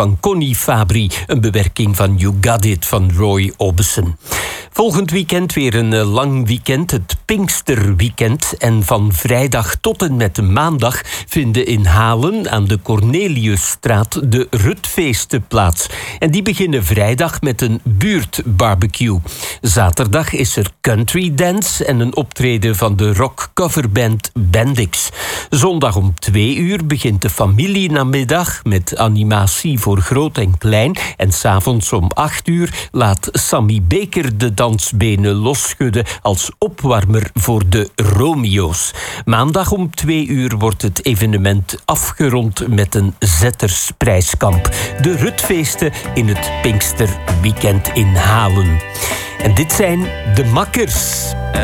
van Connie Fabri. Een bewerking van You Got It van Roy Orbison. Volgend weekend weer een lang weekend, het Pinksterweekend. En van vrijdag tot en met maandag vinden in Halen aan de Corneliusstraat de Rutfeesten plaats. En die beginnen vrijdag met een buurtbarbecue. Zaterdag is er country dance en een optreden van de rockcoverband Bendix. Zondag om 2 uur begint de familienamiddag met animatie voor groot en klein. En 's avonds om 8 uur laat Sammy Beker de dansbenen losschudden als opwarmer voor de Romeo's. Maandag om 2 uur wordt het evenement afgerond met een zettersprijskamp. De Rutfeesten in het Pinksterweekend in Halen. En dit zijn de makkers.